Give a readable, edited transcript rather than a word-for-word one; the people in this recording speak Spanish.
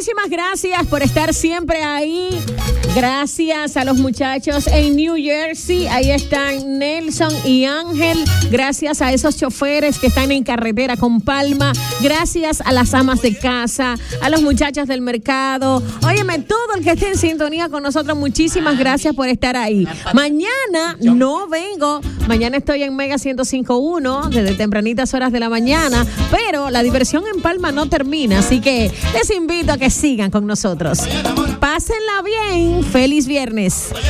muchísimas gracias por estar siempre ahí. Gracias a los muchachos en New Jersey. Ahí están Nelson y Ángel. Gracias a esos choferes que están en carretera con Palma. Gracias a las amas de casa, a los muchachos del mercado. Óyeme, todo el que esté en sintonía con nosotros, muchísimas gracias por estar ahí. Mañana no vengo. Mañana estoy en Mega 105.1 desde tempranitas horas de la mañana. Pero la diversión en Palma no termina. Así que les invito a que sigan con nosotros. Pásenla bien. Feliz viernes.